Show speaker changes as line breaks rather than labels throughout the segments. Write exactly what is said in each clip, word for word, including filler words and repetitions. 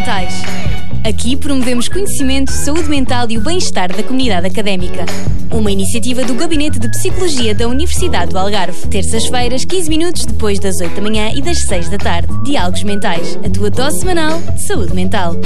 Mentais. Aqui promovemos conhecimento, saúde mental e o bem-estar da comunidade académica. Uma iniciativa do Gabinete de Psicologia da Universidade do Algarve. Terças-feiras, quinze minutos depois das oito da manhã e das seis da tarde. Diálogos Mentais, a tua dose semanal de saúde mental.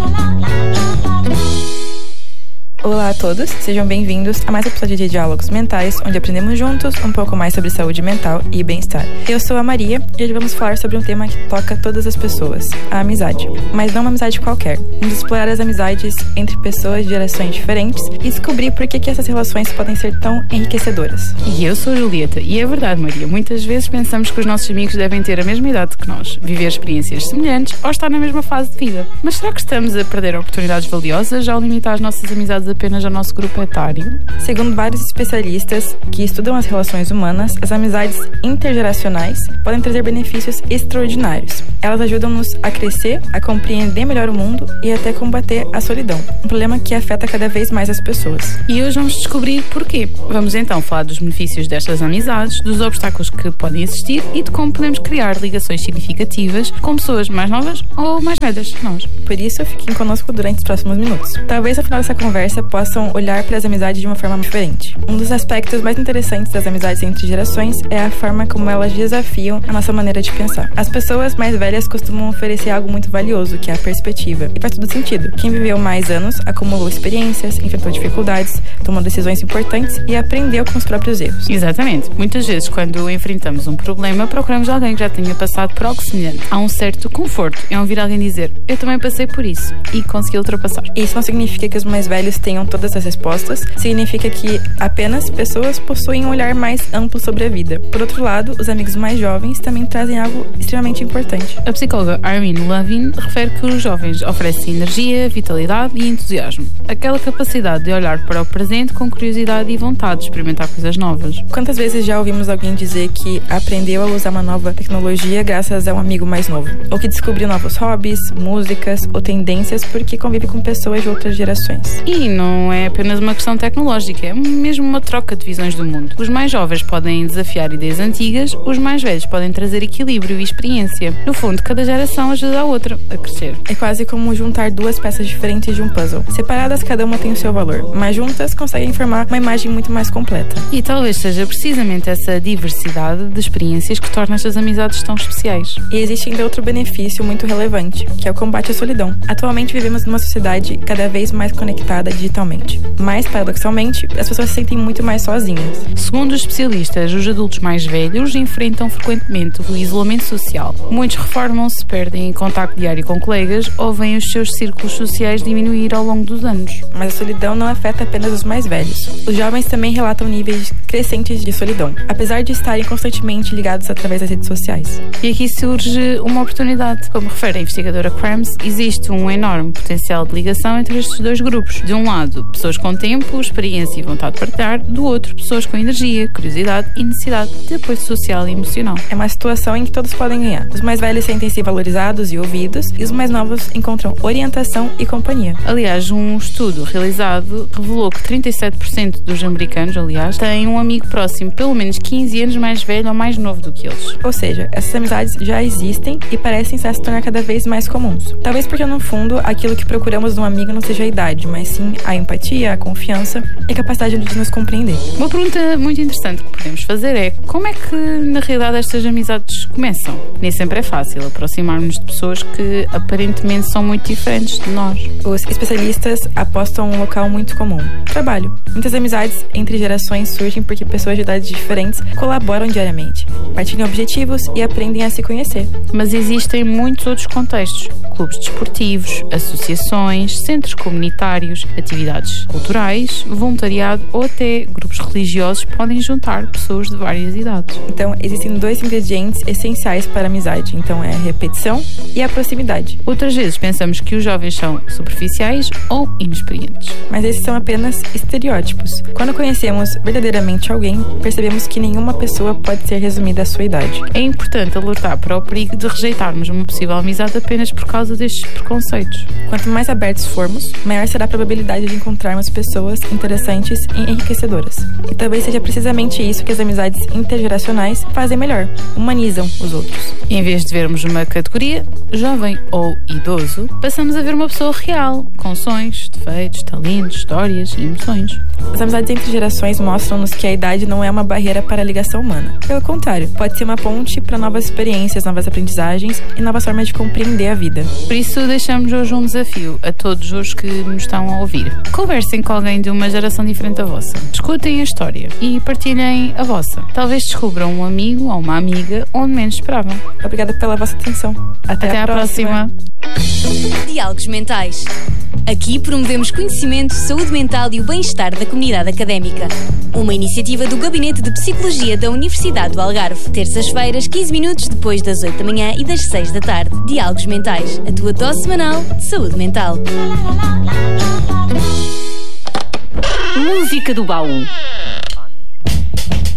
Olá a todos, sejam bem-vindos a mais um episódio de Diálogos Mentais, onde aprendemos juntos um pouco mais sobre saúde mental e bem-estar. Eu sou a Maria e hoje vamos falar sobre um tema que toca todas as pessoas, a amizade. Mas não uma amizade qualquer. Vamos explorar as amizades entre pessoas de gerações diferentes e descobrir por que, que essas relações podem ser tão enriquecedoras.
E eu sou a Julieta, e é verdade, Maria, muitas vezes pensamos que os nossos amigos devem ter a mesma idade que nós, viver experiências semelhantes ou estar na mesma fase de vida. Mas será que estamos a perder oportunidades valiosas ao limitar as nossas amizades apenas ao nosso grupo etário?
Segundo vários especialistas que estudam as relações humanas, as amizades intergeracionais podem trazer benefícios extraordinários. Elas ajudam-nos a crescer, a compreender melhor o mundo e até combater a solidão, um problema que afeta cada vez mais as pessoas.
E hoje vamos descobrir porquê. Vamos então falar dos benefícios destas amizades, dos obstáculos que podem existir e de como podemos criar ligações significativas com pessoas mais novas ou mais velhas que nós.
Por isso, fiquem conosco durante os próximos minutos. Talvez ao final dessa conversa possam olhar para as amizades de uma forma diferente. Um dos aspectos mais interessantes das amizades entre gerações é a forma como elas desafiam a nossa maneira de pensar. As pessoas mais velhas costumam oferecer algo muito valioso, que é a perspectiva. E faz todo sentido. Quem viveu mais anos acumulou experiências, enfrentou dificuldades, tomou decisões importantes e aprendeu com os próprios erros.
Exatamente. Muitas vezes, quando enfrentamos um problema, procuramos alguém que já tenha passado por algo semelhante. Há um certo conforto em ouvir alguém dizer: eu também passei por isso e consegui ultrapassar.
Isso não significa que os mais velhos tenham todas as respostas, significa que apenas pessoas possuem um olhar mais amplo sobre a vida. Por outro lado, os amigos mais jovens também trazem algo extremamente importante.
A psicóloga Irene Levin refere que os jovens oferecem energia, vitalidade e entusiasmo. Aquela capacidade de olhar para o presente com curiosidade e vontade de experimentar coisas novas.
Quantas vezes já ouvimos alguém dizer que aprendeu a usar uma nova tecnologia graças a um amigo mais novo? Ou que descobriu novos hobbies, músicas ou tendências porque convive com pessoas de outras gerações?
E não é apenas uma questão tecnológica, é mesmo uma troca de visões do mundo. Os mais jovens podem desafiar ideias antigas, os mais velhos podem trazer equilíbrio e experiência. No fundo, cada geração ajuda a outra a crescer.
É quase como juntar duas peças diferentes de um puzzle. Separadas, cada uma tem o seu valor, mas juntas conseguem formar uma imagem muito mais completa.
E talvez seja precisamente essa diversidade de experiências que torna estas amizades tão especiais.
E existe ainda outro benefício muito relevante, que é o combate à solidão. Atualmente vivemos numa sociedade cada vez mais conectada digitalmente. Mas, paradoxalmente, as pessoas se sentem muito mais sozinhas.
Segundo os especialistas, os adultos mais velhos enfrentam frequentemente o isolamento social. Muitos reformam-se, perdem contacto diário com colegas ou veem os seus círculos sociais diminuir ao longo dos anos.
Mas a solidão não afeta apenas os mais velhos. Os jovens também relatam níveis crescentes de solidão, apesar de estarem constantemente ligados através das redes sociais.
E aqui surge uma oportunidade. Como refere a investigadora Krams, existe um enorme potencial de ligação entre estes dois grupos. De um lado, pessoas com tempo, experiência e vontade de partilhar; do outro, pessoas com energia, curiosidade e necessidade de apoio social e emocional.
É uma situação em que todos podem ganhar. Os mais velhos sentem-se valorizados e ouvidos, e os mais novos encontram orientação e companhia.
Aliás, um estudo realizado revelou que trinta e sete por cento dos americanos, aliás, têm um amigo próximo pelo menos quinze anos mais velho ou mais novo do que eles.
Ou seja, essas amizades já existem e parecem se tornar cada vez mais comuns. Talvez porque, no fundo, aquilo que procuramos num amigo não seja a idade, mas sim a empatia, a confiança e a capacidade de nos compreender.
Uma pergunta muito interessante que podemos fazer é: como é que, na realidade, estas amizades começam? Nem sempre é fácil aproximar-nos de pessoas que aparentemente são muito diferentes de nós.
Os especialistas apostam um local muito comum: trabalho. Muitas amizades entre gerações surgem porque pessoas de idades diferentes colaboram diariamente, partilham objetivos e aprendem a se conhecer.
Mas existem muitos outros contextos: clubes desportivos, associações, centros comunitários, atividades culturais, voluntariado ou até grupos religiosos podem juntar pessoas de várias idades.
Então, existem dois ingredientes essenciais para a amizade. Então, é a repetição e a proximidade.
Outras vezes pensamos que os jovens são superficiais ou inexperientes.
Mas esses são apenas estereótipos. Quando conhecemos verdadeiramente alguém, percebemos que nenhuma pessoa pode ser resumida à sua idade.
É importante alertar para o perigo de rejeitarmos uma possível amizade apenas por causa destes preconceitos.
Quanto mais abertos formos, maior será a probabilidade oportunidade de encontrarmos pessoas interessantes e enriquecedoras. E talvez seja precisamente isso que as amizades intergeracionais fazem melhor, humanizam os outros.
Em vez de vermos uma categoria, jovem ou idoso, passamos a ver uma pessoa real, com sonhos, defeitos, talentos, histórias e emoções.
As amizades entre gerações mostram-nos que a idade não é uma barreira para a ligação humana. Pelo contrário, pode ser uma ponte para novas experiências, novas aprendizagens e novas formas de compreender a vida.
Por isso, deixamos hoje um desafio a todos os que nos estão a ouvir. Conversem com alguém de uma geração diferente da vossa. Escutem a história e partilhem a vossa. Talvez descubram um amigo ou uma amiga onde menos esperavam.
Obrigada pela vossa atenção. Até,
Até
a
à próxima.
próxima.
Diálogos Mentais. Aqui promovemos conhecimento, saúde mental e o bem-estar da comunidade académica. Uma iniciativa do Gabinete de Psicologia da Universidade do Algarve. Terças-feiras, quinze minutos depois das oito da manhã e das seis da tarde. Diálogos Mentais. A tua dose semanal de saúde mental.
Música do baú.